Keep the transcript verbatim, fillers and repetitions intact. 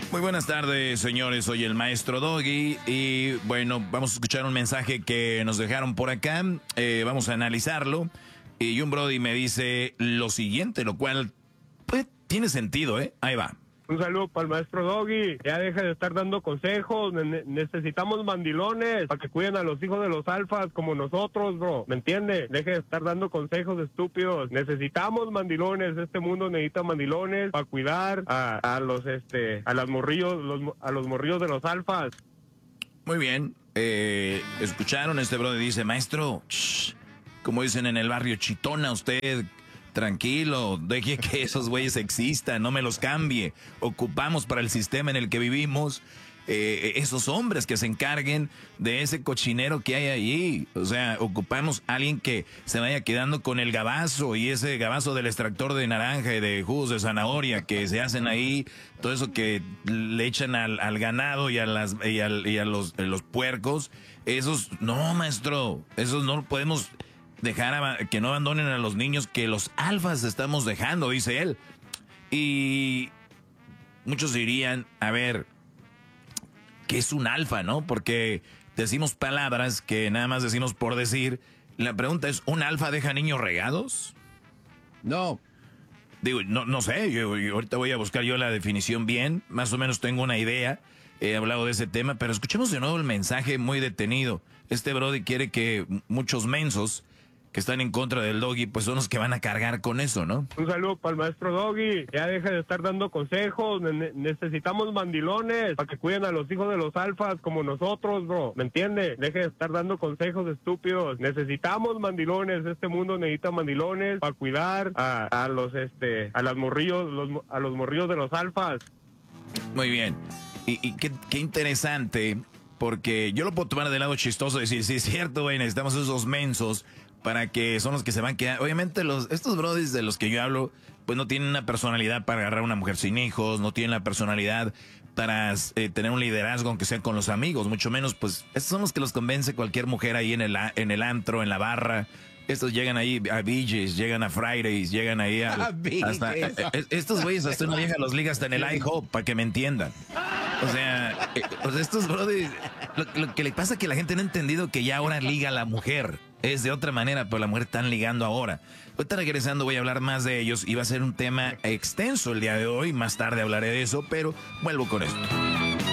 Muy buenas tardes, señores. Soy el maestro Doggy y bueno, vamos a escuchar un mensaje que nos dejaron por acá. Eh, vamos a analizarlo. Y un brody me dice lo siguiente, lo cual pues tiene sentido, ¿eh? Ahí va. Un saludo para el maestro Doggy. Ya deja de estar dando consejos. Ne- necesitamos mandilones para que cuiden a los hijos de los alfas como nosotros, bro. ¿Me entiende? Deje de estar dando consejos estúpidos. Necesitamos mandilones. Este mundo necesita mandilones para cuidar a, a los, este, a las morrillos, los, a los morrillos de los alfas. Muy bien. Eh, escucharon, este brody dice, maestro, shh, como dicen en el barrio, chitona usted. Tranquilo, deje que esos güeyes existan, no me los cambie. Ocupamos para el sistema en el que vivimos eh, esos hombres que se encarguen de ese cochinero que hay allí. O sea, ocupamos a alguien que se vaya quedando con el gabazo y ese gabazo del extractor de naranja y de jugos de zanahoria que se hacen ahí, todo eso que le echan al, al ganado y a, las, y al, y a los, a los puercos. Esos, no, maestro, esos no podemos dejar a, que no abandonen a los niños que los alfas estamos dejando, dice él. Y muchos dirían, a ver, ¿qué es un alfa, no? Porque decimos palabras que nada más decimos por decir. La pregunta es, ¿un alfa deja niños regados? No. Digo, no, no sé, yo, yo ahorita voy a buscar yo la definición bien, más o menos tengo una idea. He hablado de ese tema, pero escuchemos de nuevo el mensaje muy detenido. Este brody quiere que muchos mensos que están en contra del Doggy, pues son los que van a cargar con eso, ¿no? Un saludo para el maestro Doggy. Ya deja de estar dando consejos. Ne- necesitamos mandilones para que cuiden a los hijos de los alfas como nosotros, bro. ¿Me entiende? Deje de estar dando consejos estúpidos. Necesitamos mandilones. Este mundo necesita mandilones para cuidar a, a los, este, a las morrillos, los, a los morrillos de los alfas. Muy bien. Y, y qué, qué interesante, porque yo lo puedo tomar del lado chistoso y decir, sí, es cierto, güey, necesitamos esos mensos para que son los que se van a quedar. Obviamente los estos brodis de los que yo hablo, pues no tienen una personalidad para agarrar a una mujer sin hijos, no tienen la personalidad para eh, tener un liderazgo aunque sea con los amigos, mucho menos, pues estos son los que los convence cualquier mujer ahí en el, en el antro, en la barra. Estos llegan ahí a B J's, llegan a Fridays, llegan ahí a... hasta, eh, eh, estos güeyes hasta una vieja los liga hasta en el IHOP, para que me entiendan. O sea, eh, o sea estos brodis, lo, lo que le pasa es que la gente no ha entendido que ya ahora liga a la mujer. Es de otra manera, pero la mujer están ligando ahora. Ahorita regresando voy a hablar más de ellos y va a ser un tema extenso el día de hoy. Más tarde hablaré de eso, pero vuelvo con esto.